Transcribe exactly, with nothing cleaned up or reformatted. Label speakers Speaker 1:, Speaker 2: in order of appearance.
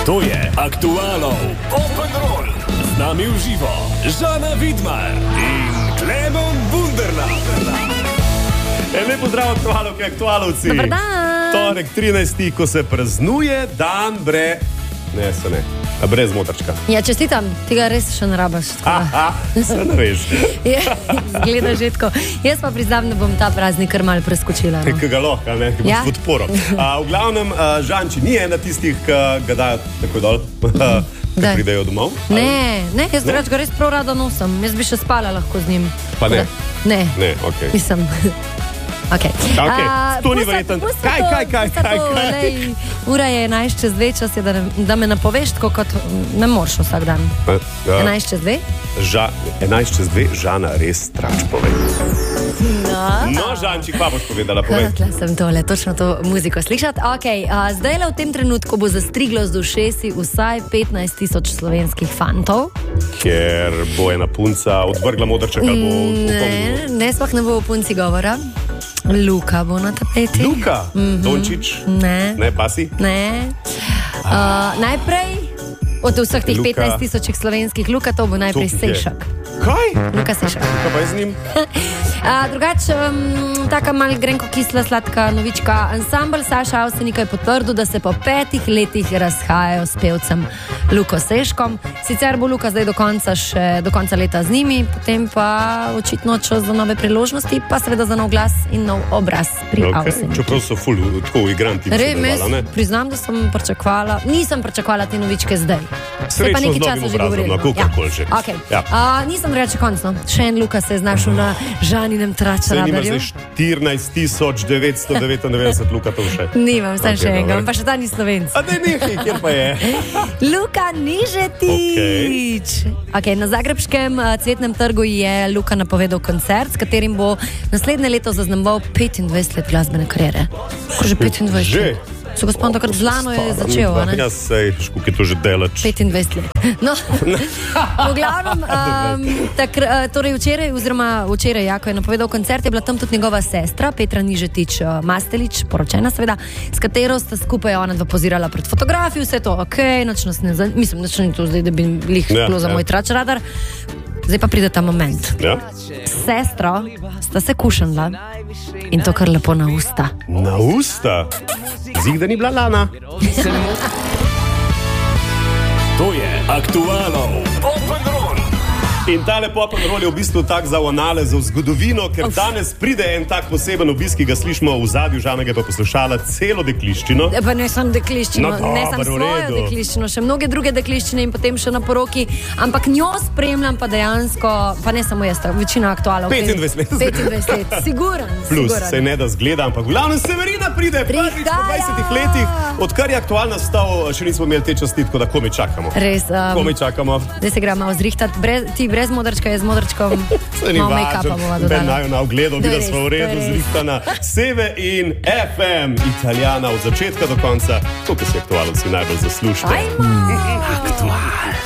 Speaker 1: To je Aktualov Open Roll. Z nami v živo Žana Vidmar in Klemen Bunderla. E, lepo zdrav, aktualovke, aktualovci.
Speaker 2: Dobar dan.
Speaker 1: Torek trinajsti, ko se praznuje dan bre... Ne, se ne. A brez motorčka.
Speaker 2: Ja, čestitam, tega res še ne rabaš.
Speaker 1: Aha, se ne veš.
Speaker 2: Je, zgleda že tako. Jaz pa priznam, da bom ta praznik kar malo preskočila. No?
Speaker 1: Kaj ga lahko, ne? Kaj boš
Speaker 2: Ja.
Speaker 1: v podporo. A, v glavnem, a, Žanči ni ena tistih, ki ga dajo tako dol, ki
Speaker 2: Daj.
Speaker 1: pridejo domov.
Speaker 2: Ne, ne, jaz
Speaker 1: Ne?
Speaker 2: drugač ga res prav rada nosim. Jaz bi še spala lahko z njim.
Speaker 1: Pa ne?
Speaker 2: Ne.
Speaker 1: Ne, okej.
Speaker 2: Mislim. Okay.
Speaker 1: Okej,
Speaker 2: A,
Speaker 1: to ni
Speaker 2: pusta-
Speaker 1: verjetno.
Speaker 2: pusta
Speaker 1: Kaj,
Speaker 2: to,
Speaker 1: kaj, kaj,
Speaker 2: pusta
Speaker 1: kaj,
Speaker 2: to,
Speaker 1: kaj?
Speaker 2: lej, ura je enajst čez dve, čas je, da, ne- da me napoveš tako, kot ne moreš vsak dan.
Speaker 1: Ja.
Speaker 2: enajst čez dve?
Speaker 1: Ža, enajst čez dve, Žana res trač pove.
Speaker 2: No.
Speaker 1: No, Žanči, kva boš povedala, povej.
Speaker 2: Tle sem tole, točno to muziko slišati. Okay, uh, zdaj le v tem trenutku bo zastriglo z ušesi vsaj petnajst tisoč slovenskih fantov.
Speaker 1: Ker bo ena punca odvrgla modrček ali bo...
Speaker 2: Ne, ne, sploh ne bo o punci govora. Luka bo na tapeti.
Speaker 1: Luka,
Speaker 2: Mhm.
Speaker 1: Dončić,
Speaker 2: Ne,
Speaker 1: ne, Basi.
Speaker 2: ne. Uh, najprej od vseh teh
Speaker 1: Luka.
Speaker 2: petnajst tisočih slovenskih Luka, to bo najprej
Speaker 1: Koliko jih je?
Speaker 2: Sešak.
Speaker 1: Kaj?
Speaker 2: Luka Sešak.
Speaker 1: Kaj pa je z njim?
Speaker 2: Uh, drugače, um, taka mal grenko kisla, sladka novička. Ansambl Saša Avsenika je potrdil, da se po petih letih razhajajo s pevcem Luko Seškom. Sicer bo Luka zdaj do konca, še, do konca leta z njimi, potem pa očitno čas za nove priložnosti, pa seveda za nov glas in nov obraz pri
Speaker 1: Okay.
Speaker 2: Avseniku.
Speaker 1: Čeprav so ful, tako igranti.
Speaker 2: Res, priznam, da sem pričakovala, nisem pričakovala te novičke zdaj. Saj pa
Speaker 1: Srečno
Speaker 2: nekaj
Speaker 1: z
Speaker 2: časa
Speaker 1: novim
Speaker 2: že
Speaker 1: obrazom,
Speaker 2: govorili.
Speaker 1: no, kakorkoli že.
Speaker 2: Okay.
Speaker 1: Ja.
Speaker 2: Uh, nisem reče končno. Še en Luka se je znašel na Žaninem trač
Speaker 1: Saj nimaš
Speaker 2: radarju.
Speaker 1: zdaj štirinajst tisoč devetsto devetindevetdeset Luka to še.
Speaker 2: Nimam, sem
Speaker 1: Ok,
Speaker 2: še enega,
Speaker 1: dobro.
Speaker 2: pa še ta ni Slovenc.
Speaker 1: A da nekaj, kjer pa je?
Speaker 2: Luka Nižetič. Okay. Okay, na Zagrebškem uh, Cvetnem trgu je Luka napovedal koncert, s katerim bo naslednje leto zaznamoval petindvajset let glasbene kariere. Ko že petindvajset?
Speaker 1: Že?
Speaker 2: So gospod takrat z Lano je začel, a ne?
Speaker 1: Ja, sej, škuk je to že delač.
Speaker 2: petindvajset let. No, v glavnem, um, takr, uh, torej včeraj, oziroma včeraj, ja, ko je napovedal koncert, je bila tam tudi njegova sestra, Petra Nižetič uh, Mastelič, poročena seveda, s katero sta skupaj ona dva pozirala pred fotografijo, vse to ok, noč nas ne zanima, mislim, noč ni to zdaj, da bi lih
Speaker 1: Ja,
Speaker 2: šlo za
Speaker 1: ja.
Speaker 2: moj trač radar. Zdaj pa pride ta moment.
Speaker 1: Ja?
Speaker 2: S sestro sta se kušanla in to kar lepo na usta.
Speaker 1: Na usta? Zig, da ni bila Lana. To je Aktualov Open Roll. In ta lepoten rol je v bistvu tak za anale, za zgodovino, ker danes pride en tak poseben obisk, ki ga slišimo v zadju, Žana ga pa poslušala celo dekliščino.
Speaker 2: Pa ne samo dekliščino,
Speaker 1: No,
Speaker 2: ne samo
Speaker 1: dobro, v
Speaker 2: svojo
Speaker 1: redu.
Speaker 2: dekliščino, še mnoge druge dekliščine in potem še na poroki, ampak njo spremljam pa dejansko, pa ne samo jaz, večina aktualov.
Speaker 1: petindvajset let.
Speaker 2: petindvajset let, siguran.
Speaker 1: Plus,
Speaker 2: siguran.
Speaker 1: se ne da zgleda, ampak v glavnem Severina pride prvič po
Speaker 2: Prihaja!
Speaker 1: dvajsetih letih, odkar je aktualna stal, še nismo imeli te časti, tako da komaj čakamo.
Speaker 2: Res, um,
Speaker 1: Komaj čakamo.
Speaker 2: zdaj se gremo malo zrihtati, brez, ti brez modrčka, jaz z modrčkom,
Speaker 1: Se ni
Speaker 2: malo make-upa bova
Speaker 1: važno, ben
Speaker 2: dodala.
Speaker 1: najo na ogledu,
Speaker 2: To je
Speaker 1: bila
Speaker 2: res,
Speaker 1: smo v
Speaker 2: to je
Speaker 1: redu,
Speaker 2: res.
Speaker 1: zrihtana. Seve in F M, Italijana od začetka do konca, to, ki si aktualno si najbolj zaslužite.
Speaker 2: Ajmo!
Speaker 1: Aktual.